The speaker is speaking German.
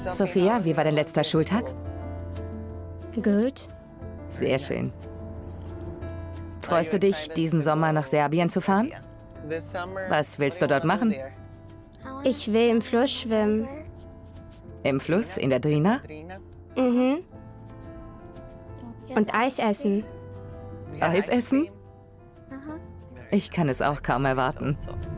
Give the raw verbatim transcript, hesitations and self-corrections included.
Sophia, wie war dein letzter Schultag? Gut. Sehr schön. Freust du dich, diesen Sommer nach Serbien zu fahren? Was willst du dort machen? Ich will im Fluss schwimmen. Im Fluss, in der Drina? Mhm. Und Eis essen. Eis essen? Ich kann es auch kaum erwarten.